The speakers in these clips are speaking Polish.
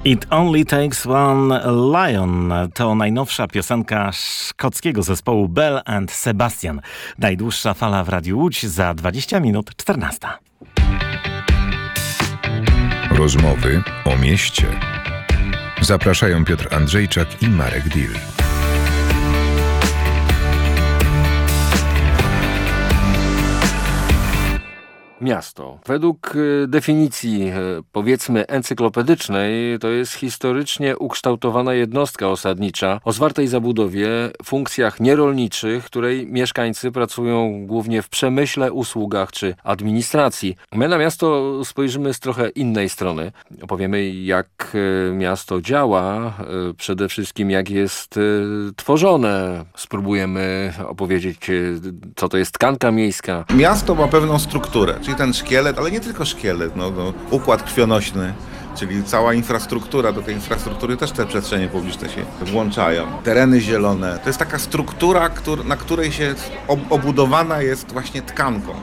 It Only Takes One Lion to najnowsza piosenka szkockiego zespołu Belle and Sebastian. Najdłuższa fala w Radiu Łódź za 20 minut 14. Rozmowy o mieście. Zapraszają Piotr Andrzejczak i Marek Dill. Miasto. Według definicji, powiedzmy, encyklopedycznej, to jest historycznie ukształtowana jednostka osadnicza o zwartej zabudowie, funkcjach nierolniczych, której mieszkańcy pracują głównie w przemyśle, usługach czy administracji. My na miasto spojrzymy z trochę innej strony. Opowiemy, jak miasto działa, przede wszystkim jak jest tworzone. Spróbujemy opowiedzieć, co to jest tkanka miejska. Miasto ma pewną strukturę, czyli ten szkielet, ale nie tylko szkielet, układ krwionośny, czyli cała infrastruktura. Do tej infrastruktury też te przestrzenie publiczne się włączają. Tereny zielone. To jest taka struktura, na której się obudowana jest właśnie tkanką.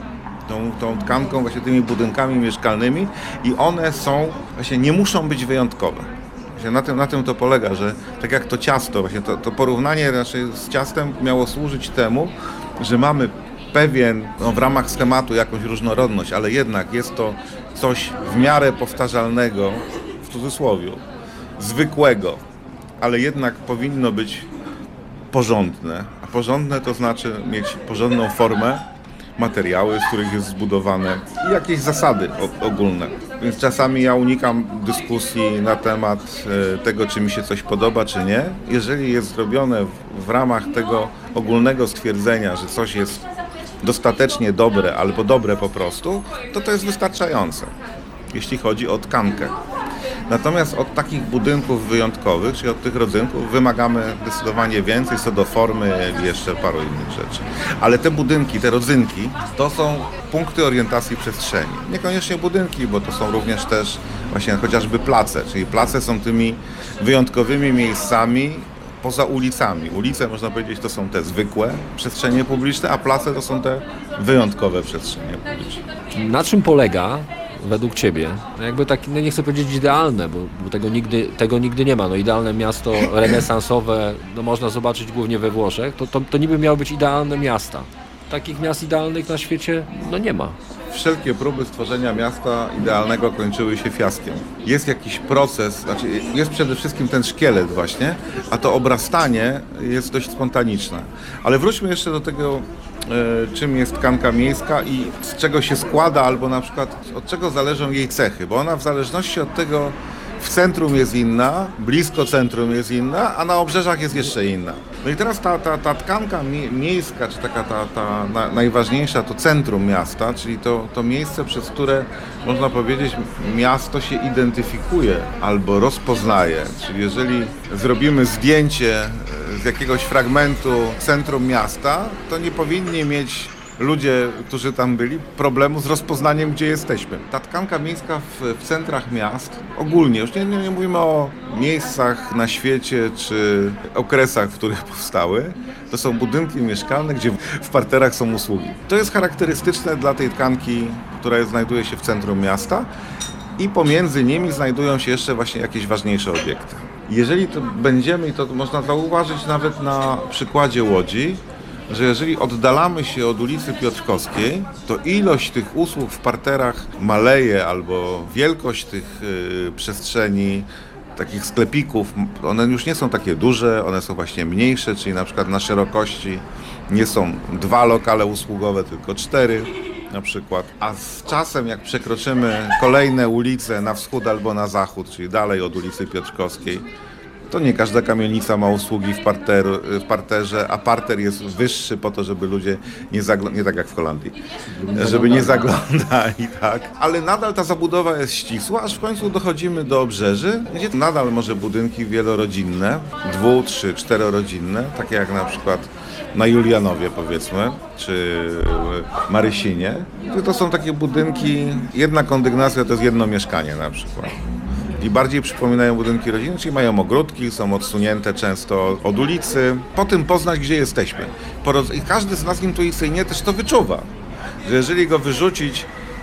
Tą tkanką, właśnie tymi budynkami mieszkalnymi i one właśnie nie muszą być wyjątkowe. Właśnie na tym to polega, że tak jak to ciasto, właśnie to porównanie z ciastem miało służyć temu, że mamy pewien, w ramach schematu jakąś różnorodność, ale jednak jest to coś w miarę powtarzalnego, w cudzysłowie, zwykłego, ale jednak powinno być porządne. A porządne to znaczy mieć porządną formę, materiały, z których jest zbudowane i jakieś zasady ogólne. Więc czasami ja unikam dyskusji na temat tego, czy mi się coś podoba, czy nie. Jeżeli jest zrobione w ramach tego ogólnego stwierdzenia, że coś jest dostatecznie dobre albo dobre po prostu, to jest wystarczające, jeśli chodzi o tkankę. Natomiast od takich budynków wyjątkowych, czyli od tych rodzynków, wymagamy zdecydowanie więcej co do formy i jeszcze paru innych rzeczy. Ale te budynki, te rodzynki, to są punkty orientacji przestrzeni. Niekoniecznie budynki, bo to są również też właśnie chociażby place, czyli place są tymi wyjątkowymi miejscami poza ulicami. Ulice, można powiedzieć, to są te zwykłe przestrzenie publiczne, a place to są te wyjątkowe przestrzenie publiczne. Na czym polega według Ciebie, jakby tak, nie chcę powiedzieć idealne, bo tego nigdy nie ma, idealne miasto renesansowe, można zobaczyć głównie we Włoszech, to niby miały być idealne miasta. Takich miast idealnych na świecie, nie ma. Wszelkie próby stworzenia miasta idealnego kończyły się fiaskiem. Jest jakiś proces, jest przede wszystkim ten szkielet właśnie, a to obrastanie jest dość spontaniczne. Ale wróćmy jeszcze do tego, czym jest tkanka miejska i z czego się składa, albo na przykład od czego zależą jej cechy, bo ona w zależności od tego w centrum jest inna, blisko centrum jest inna, a na obrzeżach jest jeszcze inna. No i teraz ta tkanka miejska, czy taka ta najważniejsza, to centrum miasta, czyli to miejsce, przez które można powiedzieć miasto się identyfikuje albo rozpoznaje. Czyli jeżeli zrobimy zdjęcie z jakiegoś fragmentu centrum miasta, to nie powinni mieć ludzie, którzy tam byli, problemu z rozpoznaniem, gdzie jesteśmy. Ta tkanka miejska w centrach miast, ogólnie, już nie mówimy o miejscach na świecie, czy okresach, w których powstały, to są budynki mieszkalne, gdzie w parterach są usługi. To jest charakterystyczne dla tej tkanki, która znajduje się w centrum miasta i pomiędzy nimi znajdują się jeszcze właśnie jakieś ważniejsze obiekty. Jeżeli to będziemy, i to można zauważyć nawet na przykładzie Łodzi, że jeżeli oddalamy się od ulicy Piotrkowskiej, to ilość tych usług w parterach maleje, albo wielkość tych przestrzeni, takich sklepików, one już nie są takie duże, one są właśnie mniejsze, czyli na przykład na szerokości nie są 2 lokale usługowe, tylko 4 na przykład. A z czasem, jak przekroczymy kolejne ulice na wschód albo na zachód, czyli dalej od ulicy Piotrkowskiej, to nie każda kamienica ma usługi w parterze, a parter jest wyższy po to, żeby ludzie nie tak jak w Holandii, żeby nie zaglądali, tak. Ale nadal ta zabudowa jest ścisła, aż w końcu dochodzimy do obrzeży, gdzie nadal może budynki wielorodzinne, 2-, 3-, 4-rodzinne, takie jak na przykład na Julianowie, powiedzmy, czy Marysinie. To są takie budynki, jedna kondygnacja to jest jedno mieszkanie na przykład. I bardziej przypominają budynki rodzinne, czyli mają ogródki, są odsunięte często od ulicy. Po tym poznać, gdzie jesteśmy. I każdy z nas intuicyjnie też to wyczuwa, że jeżeli go wyrzucić w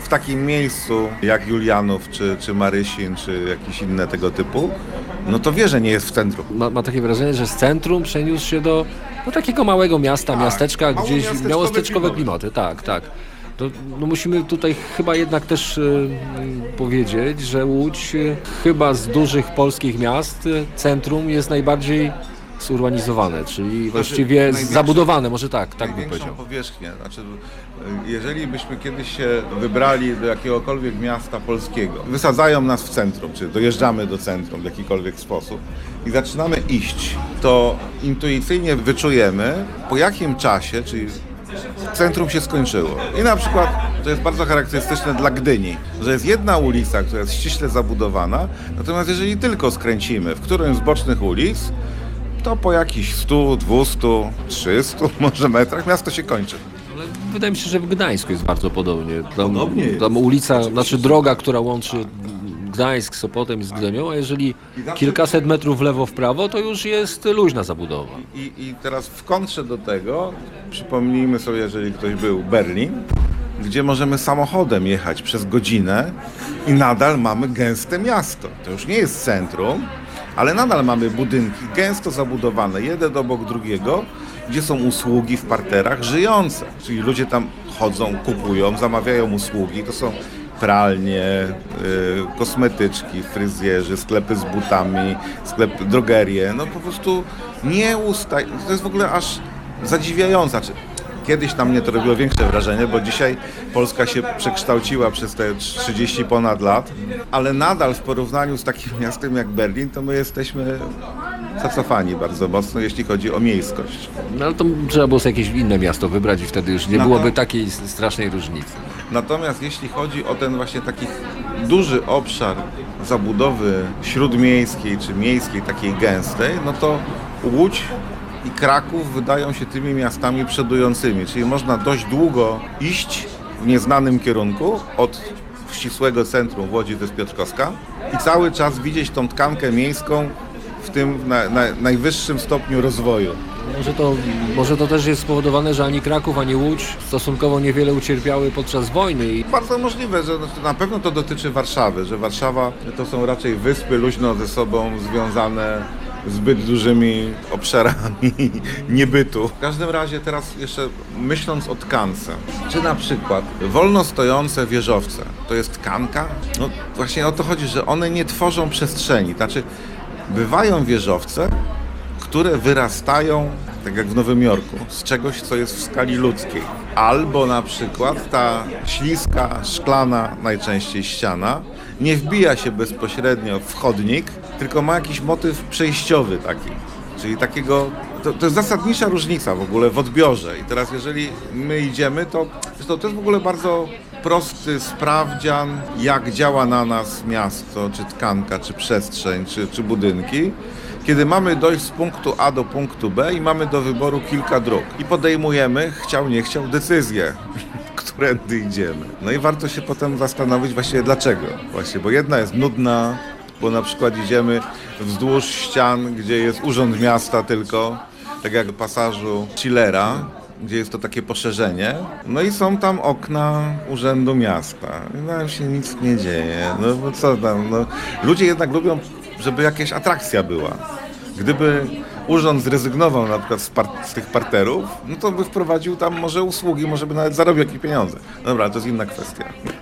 w takim miejscu jak Julianów, czy Marysin, czy jakieś inne tego typu, no to wie, że nie jest w centrum. Ma takie wrażenie, że z centrum przeniósł się do takiego małego miasta, Tak, miasteczka, mało gdzieś miasteczkowe miasteczkowe klimaty. klimaty. Tak. No musimy tutaj chyba jednak też powiedzieć, że Łódź chyba z dużych polskich miast centrum jest najbardziej zurbanizowane, czyli właściwie największe- zabudowane, może tak bym Największą powiedział. powierzchnię. Znaczy, jeżeli byśmy kiedyś się wybrali do jakiegokolwiek miasta polskiego, wysadzają nas w centrum, czy dojeżdżamy do centrum w jakikolwiek sposób i zaczynamy iść, to intuicyjnie wyczujemy, po jakim czasie, czyli centrum się skończyło. I na przykład to jest bardzo charakterystyczne dla Gdyni, że jest jedna ulica, która jest ściśle zabudowana, natomiast jeżeli tylko skręcimy w którymś z bocznych ulic, to po jakichś 100, 200, 300 może metrach miasto się kończy. Ale wydaje mi się, że w Gdańsku jest bardzo podobnie. Podobnie jest. Tam ulica, znaczy droga, która łączy Gdańsk z Sopotem i z Gdynią, a jeżeli kilkaset metrów w lewo, w prawo, to już jest luźna zabudowa. I teraz w kontrze do tego przypomnijmy sobie, jeżeli ktoś był, Berlin, gdzie możemy samochodem jechać przez godzinę i nadal mamy gęste miasto. To już nie jest centrum, ale nadal mamy budynki gęsto zabudowane, jeden obok drugiego, gdzie są usługi w parterach żyjące. Czyli ludzie tam chodzą, kupują, zamawiają usługi. To są pralnie, kosmetyczki, fryzjerzy, sklepy z butami, drogerie. No po prostu nie ustaje. To jest w ogóle aż zadziwiające. Kiedyś na mnie to robiło większe wrażenie, bo dzisiaj Polska się przekształciła przez te 30 ponad lat, ale nadal w porównaniu z takim miastem jak Berlin, to my jesteśmy zacofani bardzo mocno, jeśli chodzi o miejskość. No ale to trzeba było sobie jakieś inne miasto wybrać i wtedy już nie byłoby takiej strasznej różnicy. Natomiast jeśli chodzi o ten właśnie taki duży obszar zabudowy śródmiejskiej czy miejskiej, takiej gęstej, no to Łódź i Kraków wydają się tymi miastami przodującymi, czyli można dość długo iść w nieznanym kierunku od ścisłego centrum w Łodzi, to jest Piotrkowska, i cały czas widzieć tą tkankę miejską w tym najwyższym stopniu rozwoju. Może to też jest spowodowane, że ani Kraków, ani Łódź stosunkowo niewiele ucierpiały podczas wojny. I Bardzo możliwe, że na pewno to dotyczy Warszawy, że Warszawa to są raczej wyspy luźno ze sobą związane zbyt dużymi obszarami niebytu. W każdym razie teraz jeszcze myśląc o tkance, czy na przykład wolno stojące wieżowce, to jest tkanka? No właśnie o to chodzi, że one nie tworzą przestrzeni. Znaczy bywają wieżowce, które wyrastają, tak jak w Nowym Jorku, z czegoś, co jest w skali ludzkiej. Albo na przykład ta śliska, szklana najczęściej ściana nie wbija się bezpośrednio w chodnik, tylko ma jakiś motyw przejściowy taki. Czyli takiego, to jest zasadnicza różnica w ogóle w odbiorze. I teraz jeżeli my idziemy, to jest w ogóle bardzo prosty sprawdzian, jak działa na nas miasto, czy tkanka, czy przestrzeń, czy budynki. Kiedy mamy dojść z punktu A do punktu B i mamy do wyboru kilka dróg i podejmujemy, chciał nie chciał, decyzję, którędy idziemy. No i warto się potem zastanowić właściwie dlaczego. Właśnie, bo jedna jest nudna, bo na przykład idziemy wzdłuż ścian, gdzie jest urząd miasta tylko, tak jak w pasażu Schillera, gdzie jest to takie poszerzenie. No i są tam okna Urzędu Miasta. I tam się nic nie dzieje. No bo co tam, no. Ludzie jednak lubią, żeby jakaś atrakcja była. Gdyby urząd zrezygnował na przykład z tych parterów, no to by wprowadził tam może usługi, może by nawet zarobił jakieś pieniądze. Dobra, to jest inna kwestia.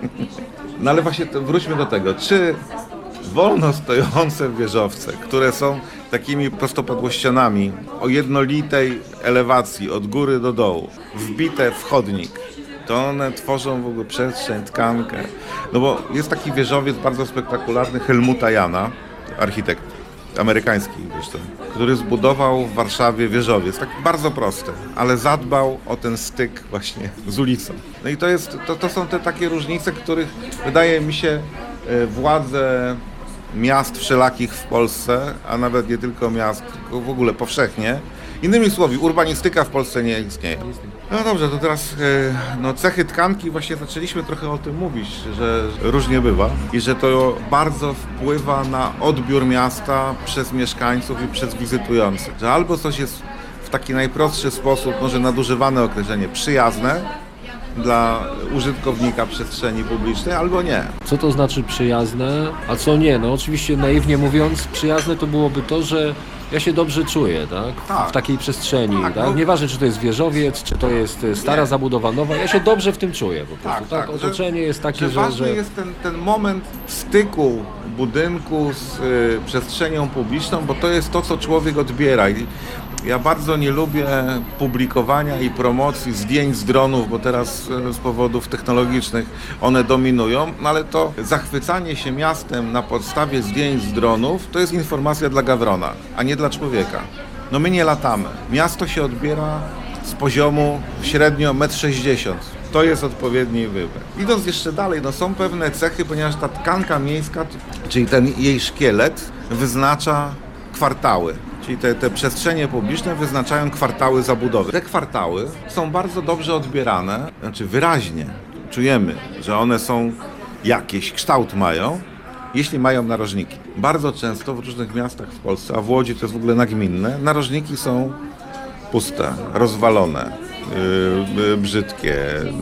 No ale właśnie wróćmy do tego. Czy wolno stojące wieżowce, które są takimi prostopadłościanami o jednolitej elewacji od góry do dołu, wbite w chodnik, to one tworzą w ogóle przestrzeń, tkankę. No bo jest taki wieżowiec bardzo spektakularny Helmuta Jana, architekt amerykański zresztą, który zbudował w Warszawie wieżowiec, tak bardzo prosty, ale zadbał o ten styk właśnie z ulicą. No i to są te takie różnice, których wydaje mi się władze miast wszelakich w Polsce, a nawet nie tylko miast, tylko w ogóle powszechnie. Innymi słowy, urbanistyka w Polsce nie istnieje. No dobrze, to teraz cechy tkanki, właśnie zaczęliśmy trochę o tym mówić, że różnie bywa i że to bardzo wpływa na odbiór miasta przez mieszkańców i przez wizytujących. Że albo coś jest w taki najprostszy sposób, może nadużywane określenie, przyjazne, dla użytkownika przestrzeni publicznej, albo nie. Co to znaczy przyjazne, a co nie? No oczywiście naiwnie mówiąc, przyjazne to byłoby to, że ja się dobrze czuję, tak? Tak. W takiej przestrzeni, Tak, tak? no. Nieważne, czy to jest wieżowiec, czy to jest stara Nie. zabudowa nowa, ja się dobrze w tym czuję po prostu, tak? że- Otoczenie jest takie, ważny jest ten moment styku budynku z przestrzenią publiczną, bo to jest to, co człowiek odbiera. I ja bardzo nie lubię publikowania i promocji zdjęć z dronów, bo teraz z powodów technologicznych one dominują, no ale to zachwycanie się miastem na podstawie zdjęć z dronów to jest informacja dla gawrona, a nie dla człowieka. No my nie latamy. Miasto się odbiera z poziomu średnio 1,60 m. To jest odpowiedni wybór. Idąc jeszcze dalej, no są pewne cechy, ponieważ ta tkanka miejska, czyli ten jej szkielet wyznacza kwartały. Czyli te przestrzenie publiczne wyznaczają kwartały zabudowy. Te kwartały są bardzo dobrze odbierane, znaczy wyraźnie czujemy, że one są jakiś kształt mają, jeśli mają narożniki. Bardzo często w różnych miastach w Polsce, a w Łodzi to jest w ogóle nagminne, narożniki są puste, rozwalone, brzydkie,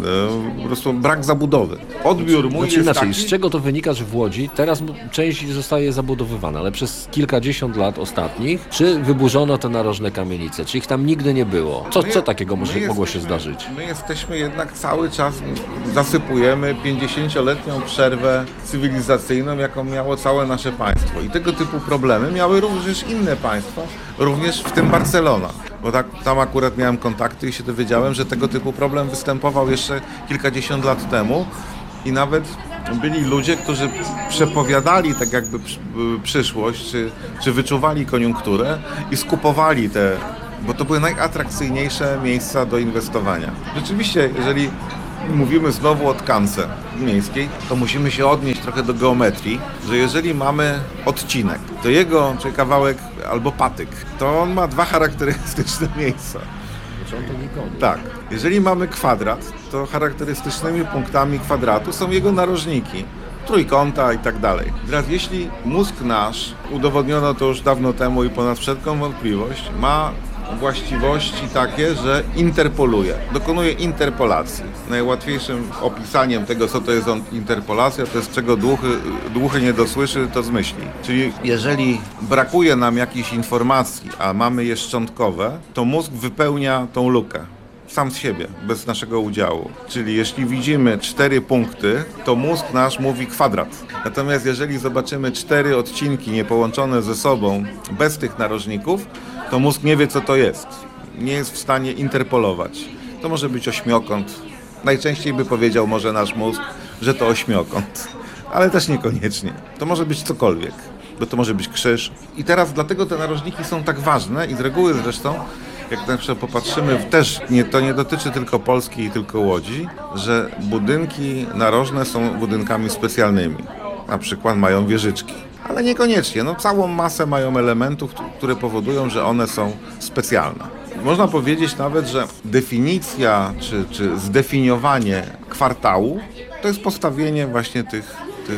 po prostu brak zabudowy. Odbiór mój Znaczy jest inaczej, taki... z czego to wynika, że w Łodzi teraz część zostaje zabudowywana, ale przez kilkadziesiąt lat ostatnich, czy wyburzono te narożne kamienice, czy ich tam nigdy nie było? Co takiego mogło się zdarzyć? My jesteśmy jednak cały czas, zasypujemy 50-letnią przerwę cywilizacyjną, jaką miało całe nasze państwo. I tego typu problemy miały również inne państwa, również w tym Barcelona. Bo tam akurat miałem kontakty i się dowiedziałem, że tego typu problem występował jeszcze kilkadziesiąt lat temu i nawet byli ludzie, którzy przepowiadali tak jakby przyszłość, czy wyczuwali koniunkturę i skupowali te, bo to były najatrakcyjniejsze miejsca do inwestowania. Rzeczywiście, jeżeli mówimy znowu o tkance miejskiej, to musimy się odnieść trochę do geometrii, że jeżeli mamy odcinek, to jego, czyli kawałek albo patyk, to on ma dwa charakterystyczne miejsca. Tak. Jeżeli mamy kwadrat, to charakterystycznymi punktami kwadratu są jego narożniki, trójkąta i tak dalej. Teraz jeśli mózg nasz, udowodniono to już dawno temu i ponad wszelką wątpliwość, ma właściwości takie, że interpoluje, dokonuje interpolacji. Najłatwiejszym opisaniem tego, co to jest interpolacja, to jest czego dłuchy nie dosłyszy, to zmyśli. Czyli jeżeli brakuje nam jakiejś informacji, a mamy je szczątkowe, to mózg wypełnia tą lukę. Sam z siebie, bez naszego udziału. Czyli jeśli widzimy 4 punkty, to mózg nasz mówi kwadrat. Natomiast jeżeli zobaczymy 4 odcinki niepołączone ze sobą, bez tych narożników, to mózg nie wie, co to jest. Nie jest w stanie interpolować. To może być ośmiokąt. Najczęściej by powiedział może nasz mózg, że to ośmiokąt. Ale też niekoniecznie. To może być cokolwiek. Bo to może być krzyż. I teraz dlatego te narożniki są tak ważne i z reguły zresztą, jak na przykład popatrzymy, to nie dotyczy tylko Polski i tylko Łodzi, że budynki narożne są budynkami specjalnymi. Na przykład mają wieżyczki. Ale niekoniecznie. No, całą masę mają elementów, które powodują, że one są specjalne. Można powiedzieć nawet, że definicja czy zdefiniowanie kwartału to jest postawienie właśnie tych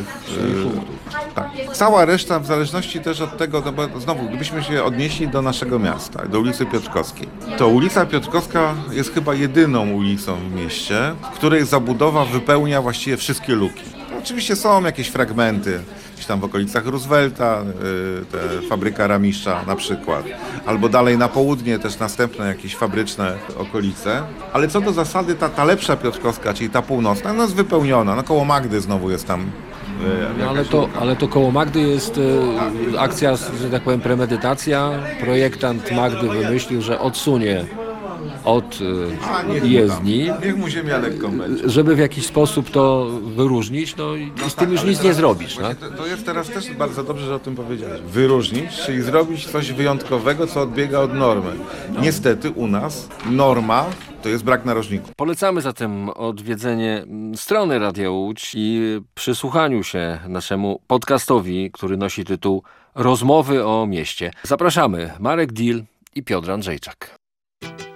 tak. Cała reszta w zależności też od tego, no bo znowu, gdybyśmy się odnieśli do naszego miasta, do ulicy Piotrkowskiej, to ulica Piotrkowska jest chyba jedyną ulicą w mieście, w której zabudowa wypełnia właściwie wszystkie luki. Oczywiście są jakieś fragmenty, gdzieś tam w okolicach Roosevelta, fabryka Ramisza na przykład, albo dalej na południe też następne jakieś fabryczne okolice, ale co do zasady ta lepsza Piotrkowska, czyli ta północna, no jest wypełniona, no koło Magdy znowu jest tam. No, ale to koło Magdy jest akcja, że tak powiem, premedytacja. Projektant Magdy wymyślił, że odsunie od jezdni, Niech mu ziemia lekką będzie. żeby w jakiś sposób to wyróżnić, no i z tym już nic nie zrobisz. Tak? To jest teraz też bardzo dobrze, że o tym powiedziałeś. Wyróżnić, czyli zrobić coś wyjątkowego, co odbiega od normy. Niestety u nas norma to jest brak narożników. Polecamy zatem odwiedzenie strony Radia Łódź i przysłuchaniu się naszemu podcastowi, który nosi tytuł Rozmowy o mieście. Zapraszamy, Marek Dil i Piotr Andrzejczak.